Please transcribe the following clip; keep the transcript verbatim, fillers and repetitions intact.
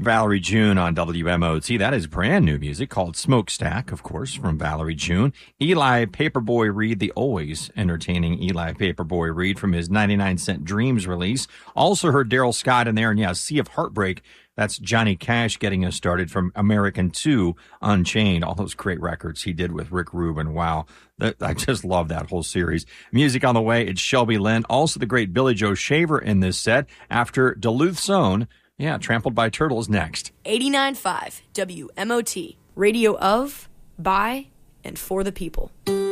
Valerie June on W M O T. That is brand new music called Smokestack, of course, from Valerie June. Eli Paperboy Reed, the always entertaining Eli Paperboy Reed from his ninety-nine cent Dreams release. Also heard Daryl Scott in there, and yeah, Sea of Heartbreak. That's Johnny Cash getting us started from American two, Unchained. All those great records he did with Rick Rubin. Wow. That, I just love that whole series. Music on the way, it's Shelby Lynn. Also the great Billy Joe Shaver in this set after Duluth's own, yeah, Trampled by Turtles next. eighty-nine point five W M O T, radio of, by, and for the people.